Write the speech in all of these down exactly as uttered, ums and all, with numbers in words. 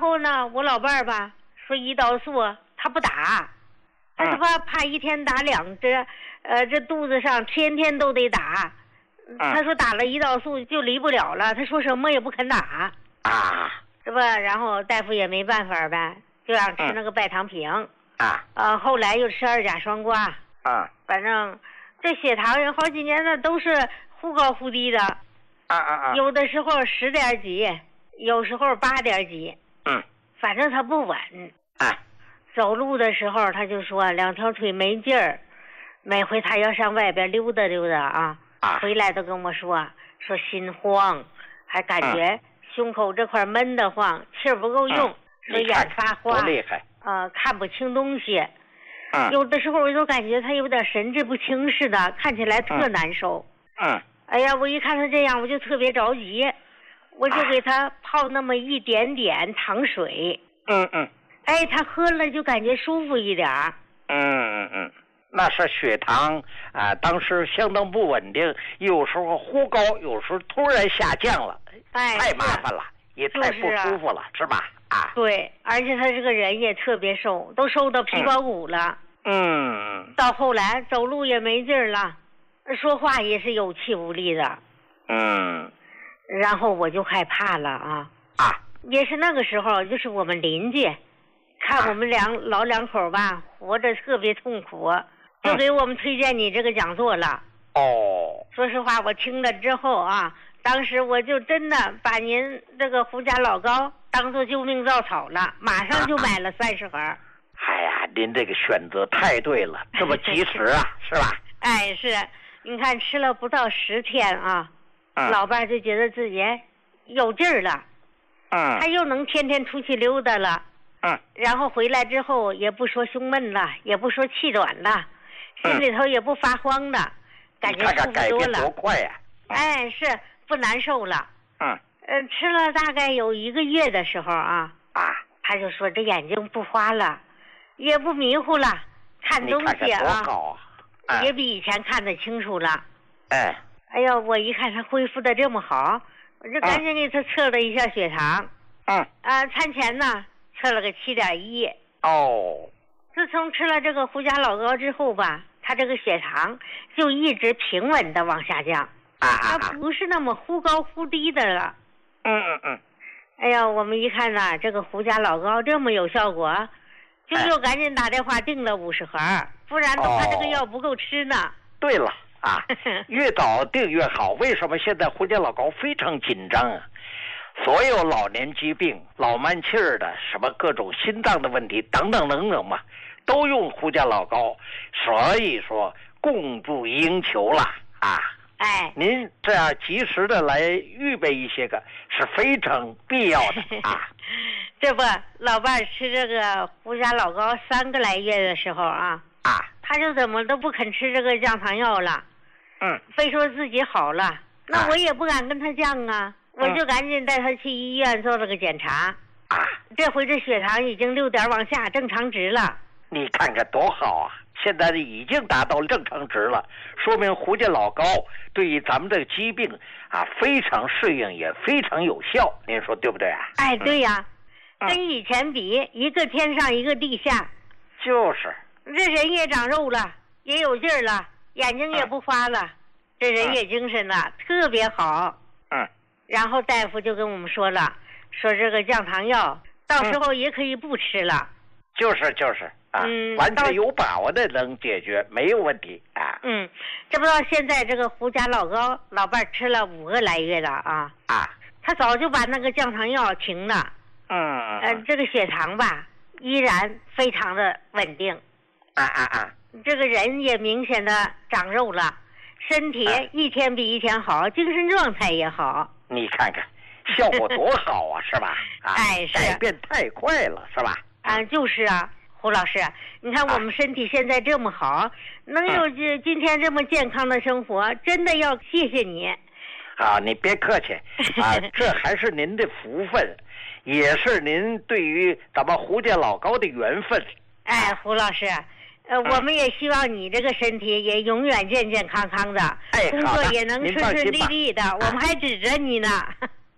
后呢，我老伴儿吧说胰岛素他不打，他说怕怕一天打两针，呃，这肚子上天天都得打。他说打了胰岛素就离不了了，他说什么也不肯打啊， 是吧？然后大夫也没办法呗，就让吃那个拜糖平啊， 呃，后来又吃二甲双胍啊， 反正这血糖人好几年了都是忽高忽低的， 啊啊啊， 有的时候十点几，有时候八点几， 嗯， 反正他不稳。 啊， 走路的时候他就说两条腿没劲儿，每回他要上外边溜达溜达啊。 啊， 回来都跟我说说心慌，还感觉胸口这块闷得慌，气儿不够用，说眼发花， 多厉害呃，看不清东西。 嗯， 有的时候我就感觉他有点神志不清似的，看起来特难受。 嗯， 哎呀，我一看他这样，我就特别着急，我就给他泡那么一点点糖水。 嗯嗯， 哎，他喝了就感觉舒服一点。 嗯嗯嗯。那是血糖啊，当时相当不稳定，有时候忽高，有时候突然下降了， 哎， 太麻烦了，也太不舒服了，是, 啊、是吧？啊， 对，而且他这个人也特别瘦，都瘦到皮包骨了。 嗯， 到后来走路也没劲儿了，说话也是有气无力的。 嗯， 然后我就害怕了啊啊， 也是那个时候，就是我们邻居看我们两、啊、老两口吧，活着特别痛苦。就给我们推荐你这个讲座了。 哦， 说实话，我听了之后啊，当时我就真的把您这个胡家老高当做救命稻草了，马上就买了三十盒。 哎呀，您这个选择太对了，这么及时啊，是吧？ 哎，是，你看吃了不到十天啊，嗯、老伴就觉得自己有劲儿了， 嗯， 他又能天天出去溜达了， 嗯， 然后回来之后也不说胸闷了，也不说气短了。心里头也不发慌的，嗯、感觉舒服多了。 多快呀、 啊！哎，是不难受了。 嗯。 呃，吃了大概有一个月的时候啊， 啊， 他就说这眼睛不花了，也不迷糊了，看东西啊， 看啊哎、也比以前看得清楚了。 哎。 哎呀，我一看他恢复的这么好，我就赶紧给他测了一下血糖。 嗯。 啊，餐前呢测了个七点一。 哦。 自从吃了这个胡家老高之后吧，他这个血糖就一直平稳的往下降， 啊他不是那么忽高忽低的了。 嗯嗯嗯。 哎呀，我们一看呐，这个胡家老高这么有效果，就又赶紧打电话订了五十盒，不然的话这个药不够吃呢。 哦、对了啊，越早订越好。为什么现在胡家老高非常紧张啊？所有老年疾病、老慢气儿的，什么各种心脏的问题等等等等嘛，都用胡家老高，所以说供不应求了啊！ 哎， 您这样及时的来预备一些个是非常必要的啊！ 这不，老伴吃这个胡家老高三个来月的时候啊啊， 他就怎么都不肯吃这个降糖药了， 嗯， 非说自己好了，那我也不敢跟他犟啊。我就赶紧带他去医院做了个检查， 啊， 这回这血糖已经六点往下，正常值了。 你看看多好啊！现在已经达到正常值了，说明胡家老高对于咱们这个疾病啊非常适应，也非常有效。您说对不对啊？ 哎，对呀、嗯，跟以前比，一个天上一个地下。 就是。 这人也长肉了，也有劲儿了，眼睛也不花了，嗯、这人也精神了，嗯、特别好。 嗯。 然后大夫就跟我们说了，说这个降糖药到时候也可以不吃了。 嗯、就是就是啊， 嗯， 完全有把握的能解决，没有问题啊。 嗯，这不到现在这个胡家老高老伴吃了五个来月了啊啊， 他早就把那个降糖药停了。 嗯呃，这个血糖吧依然非常的稳定。 啊啊啊！ 这个人也明显的长肉了，身体一天比一天好，啊、精神状态也好。 你看看，效果多好啊，是吧？啊， 哎，是改变太快了，是吧？ 啊，就是啊，胡老师，你看我们身体现在这么好，啊、能有这今天这么健康的生活，嗯、真的要谢谢你。 啊，你别客气啊，这还是您的福分，也是您对于咱们胡家老高的缘分。 哎，胡老师。呃，我们也希望你这个身体也永远健健康康的， 哎， 工作也能顺顺利利的。我们还指着你呢。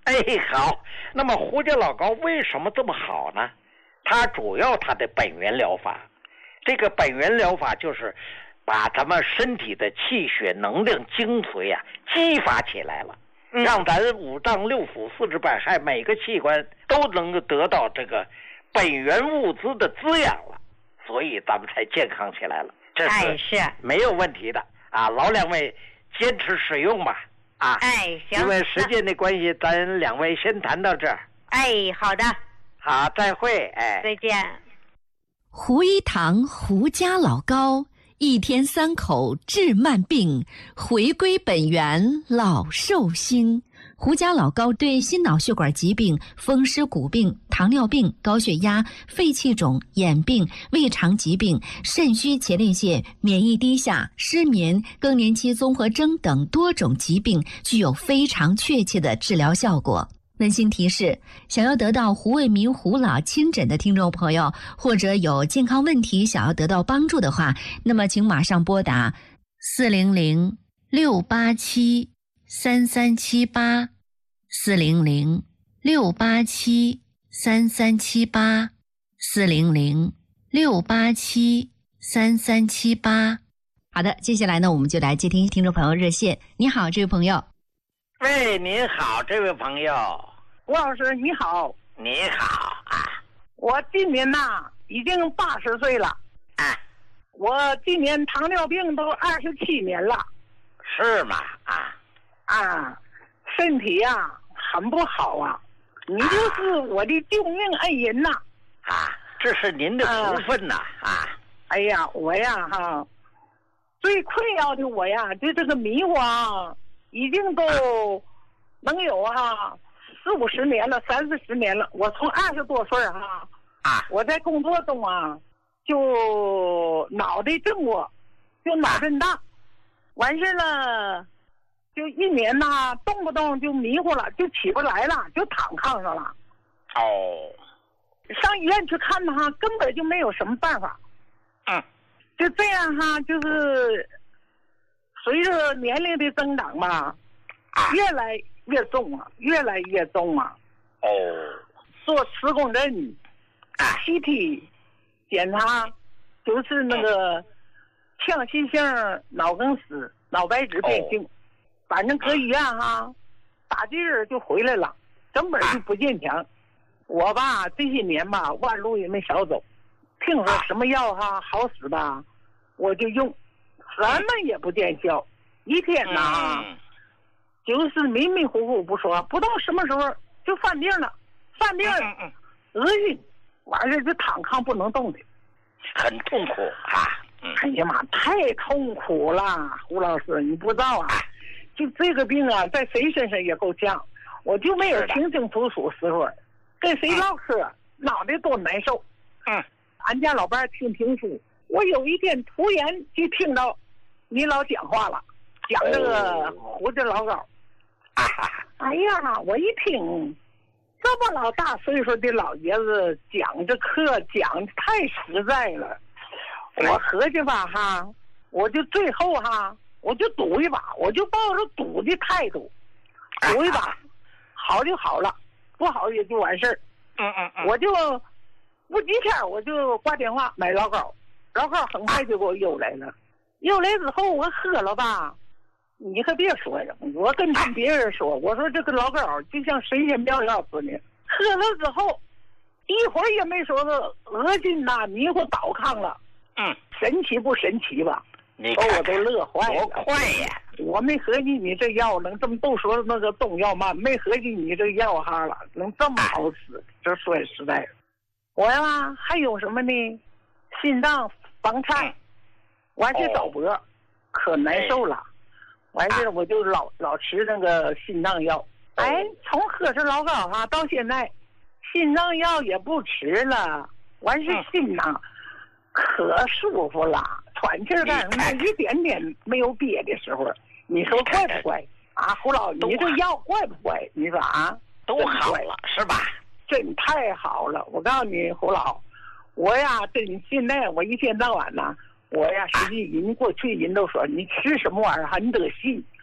哎，好。那么胡家老膏为什么这么好呢？它主要它的本源疗法，这个本源疗法就是把咱们身体的气血能量精髓啊激发起来了，嗯、让咱五脏六腑四肢百骸每个器官都能够得到这个本源物资的滋养了，所以咱们才健康起来了。这是没有问题的啊！老两位坚持使用吧。啊， 哎，行。 因为时间的关系，咱两位先谈到这儿。 哎，好的。 好，再会。哎， 再见。 胡一堂胡家老膏，一天三口治慢病，回归本源老寿星。胡家老膏对心脑血管疾病、风湿骨病、糖尿病、高血压、肺气肿、眼病、胃肠疾病、肾虚前列腺、免疫低下、失眠、更年期综合征等多种疾病具有非常确切的治疗效果。温馨提示：想要得到胡卫民胡老亲诊的听众朋友，或者有健康问题想要得到帮助的话，那么请马上拨打四零零六八七三三七八四零零六八七三三七八四零零六八七三三七八。好的，接下来呢，我们就来接听听众朋友热线。你好，这位朋友。 喂，您好，这位朋友。 吴老师你好。 你好啊。 我今年呐已经八十岁了啊。 我今年糖尿病都二十七年了。 是吗？啊啊，身体呀、啊、很不好啊，你就是我的救命恩人呐！ 啊，这是您的福分呐！啊，啊哎呀，我呀哈，最困扰的我呀，就这个迷惘，已经都能有哈四五十年了，三四十年了。我从二十多岁哈， 啊， 我在工作中啊，就脑袋震过，就脑震荡，完事了。就一年呐，动不动就迷糊了，就起不来了，就躺炕上了。 哦， 上医院去看他，根本就没有什么办法。 嗯， 就这样哈，就是随着年龄的增长吧， 啊、 越来越重啊，越来越重啊。 哦， 做磁共振、C T 检查，就是那个呛气性脑梗死、脑白质变性。哦，反正搁医院哈，打劲儿就回来了，根本就不坚强。我吧这些年吧弯路也没少走，听说什么药哈好使吧，我就用，什么也不见效。一天呐，就是迷迷糊糊不说，不知道什么时候就犯病了，犯病恶心，完事就躺炕不能动的， 很痛苦啊。 哎呀妈，太痛苦了，胡老师你不知道啊。就这个病啊，在谁身上也够呛，我就没有清清楚楚时候，跟谁唠嗑，嗯、脑袋多难受。 嗯， 俺家老伴听评书，我有一天突然就听到你老讲话了，讲这个胡子老高。 啊， 哎呀，我一听，这么老大岁数的老爷子讲这课讲太实在了，我合计吧哈，我就最后哈。我就赌一把，我就抱着赌的态度，赌一把，好就好了，不好也就完事儿。 嗯嗯嗯。 我就不几天我就挂电话买老膏，老膏很快就给我邮来了。邮来之后我喝了吧，你可别说呀，我跟他别人说，我说这个老膏就像神仙妙药似的。喝了之后，一会儿也没说是恶心呐，迷糊倒炕了。 嗯。 神奇不神奇吧？ 你把我都乐坏了， 多快呀！ 我没合计你这药能这么，都说那个中药嘛，没合计你这药哈了，能这么好使，这说实在的。我呀还有什么呢？心脏房颤，完事早搏，可难受了。完事我就老老吃那个心脏药。哎，从喝这老膏哈到现在，心脏药也不吃了，完事心呐可舒服了。喘气儿干什么？一点点没有憋的时候，你说怪不怪啊？胡老，你这药怪不怪？你说啊， 都好了是吧？ 真太好了！我告诉你，胡老，我呀，真现在我一天到晚呐，我呀，实际人过去人都说你吃什么玩意儿哈，你得信。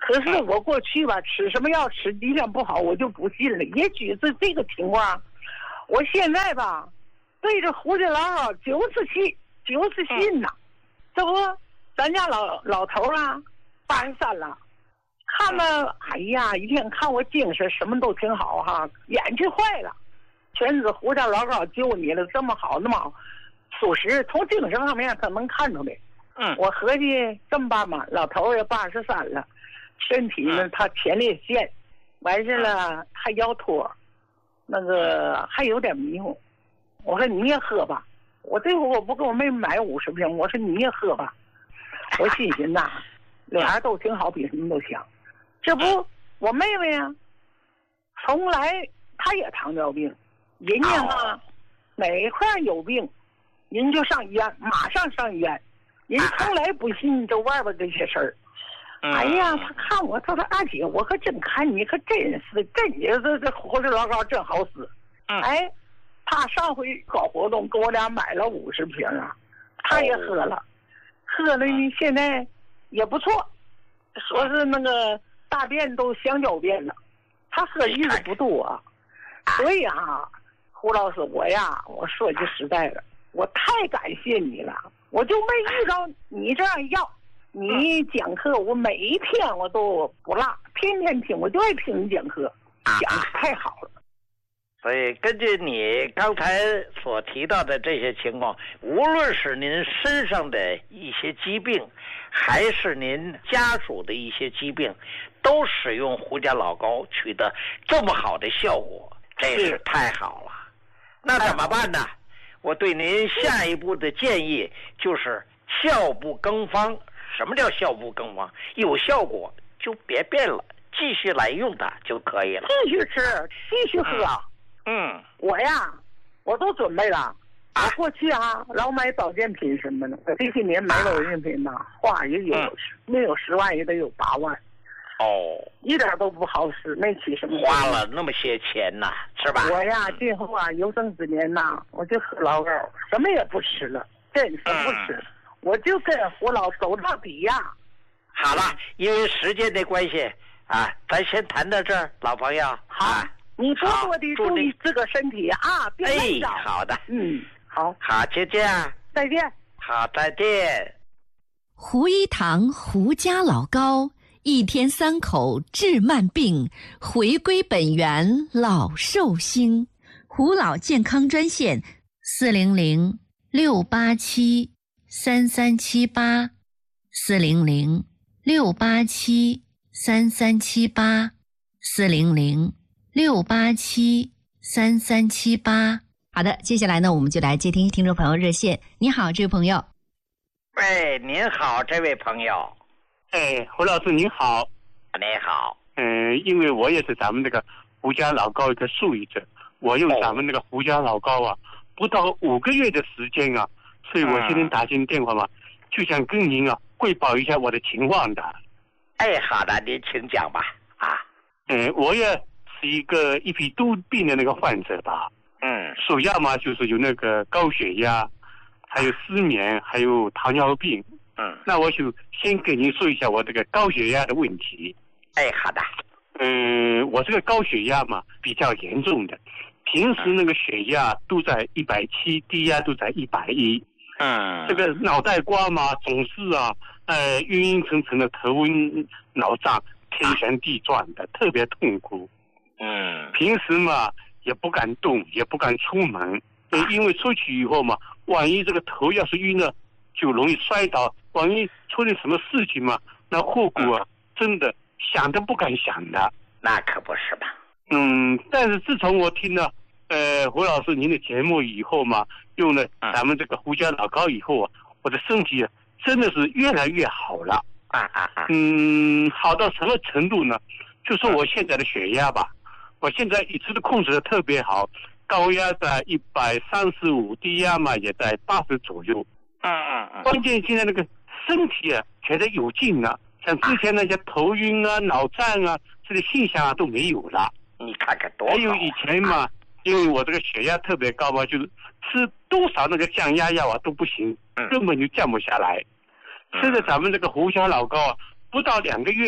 可是我过去吧，吃什么药吃剂量不好，我就不信了。也许是这个情况，我现在吧，对着胡家老高就是信，就是信呐。这不，咱家老老头啊，八十三了，看了，哎呀，一天看我精神什么都挺好哈，眼睛坏了，全是胡家老高救你了，这么好那么好，属实从精神方面他能看出来。 嗯， 我合计这么办吧，老头也八十三了。身体呢，他前列腺，完事了还腰托，那个还有点迷糊。我说你也喝吧，我这回我不给我妹妹买五十瓶，我说你也喝吧。我心寻呐，俩人都挺好，比什么都强。这不，我妹妹呀、啊，从来她也糖尿病，人家嘛，哪块有病，人就上医院，马上上医院，人从来不信这外边这些事儿。哎呀，他看我，他说大姐，我可真看你可真是，真也是这胡子老高真好使。 嗯、 哎，他上回搞活动给我俩买了五十瓶啊，他也喝了，喝了呢现在也不错，说是那个大便都香蕉便了，他喝日子不多，所以啊，胡老师我呀，我说句实在的，我太感谢你了，我就没遇到你这样药。你讲课，我每一天我都不落，天天听，我就爱听你讲课，讲的太好了。 所以根据你刚才所提到的这些情况，无论是您身上的一些疾病，还是您家属的一些疾病，都使用胡家老高取得这么好的效果，这是太好了。那怎么办呢？我对您下一步的建议就是效不更方。什么叫效不更方？有效果就别变了，继续来用它就可以了。 继续吃，继续喝。 嗯， 我呀，我都准备了。我过去啊，老买保健品什么的，这些年买保健品呐、啊，花也有、嗯、没有十万也得有八万。 哦， 一点都不好使，没起什么。 花了那么些钱呐、啊，是吧？ 我呀，今后啊，有生之年呐、啊，我就喝老高，什么也不吃了，真是不吃。嗯，我就跟胡老走到底呀、啊！ 好了，因为时间的关系啊，咱先谈到这儿，老朋友。 好，啊、你多多的注意这个身体啊，别累着。 哎，好的， 嗯，好， 好，再见。 再见。 好，再见。 胡一堂胡家老高，一天三口治慢病，回归本源老寿星。胡老健康专线：四零零六八七。三三七八，四零零六八七三三七八，四零零六八七三三七八。好的，接下来呢，我们就来接听听众朋友热线。你好，这位朋友。 喂，您好，这位朋友。 哎，胡老师您好。 你好。 嗯，因为我也是咱们这个胡家老高一个受益者，我用咱们那个胡家老高啊，不到五个月的时间啊。所以我今天打进电话嘛，就想跟您啊汇报一下我的情况的。 哎，好的，您请讲吧。啊， 嗯，我也是一个一匹多病的那个患者吧。 嗯， 主要嘛就是有那个高血压，还有失眠，还有糖尿病。 嗯， 那我就先跟您说一下我这个高血压的问题。 哎，好的。 嗯，我这个高血压嘛比较严重的，平时那个血压都在一百七，低压都在一百一。 嗯， 这个脑袋瓜嘛，总是啊，呃，晕晕沉沉的，头晕脑胀，天旋地转的，特别痛苦。 嗯， 平时嘛也不敢动，也不敢出门，因为出去以后嘛，万一这个头要是晕了，就容易摔倒，万一出点什么事情嘛，那后果啊，真的想都不敢想的。 那可不是吧？ 嗯，但是自从我听了呃胡老师您的节目以后嘛，用了咱们这个胡家老高以后啊，我的身体真的是越来越好了。 啊啊啊！ 嗯，好到什么程度呢？就说我现在的血压吧，我现在一直都控制的特别好，高压在一百三十五，低压嘛也在八十左右。 嗯嗯嗯。 关键现在那个身体啊，觉得有劲了，像之前那些头晕啊、脑胀啊这些现象啊都没有了。 你看看多好。 还有以前嘛，因为我这个血压特别高嘛，就是吃多少那个降压药啊都不行，根本就降不下来。吃的咱们这个胡椒老高啊，不到两个月啊，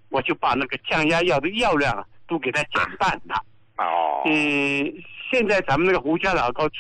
我就把那个降压药的药量都给它减半了。 哦。 嗯，现在咱们那个胡家老膏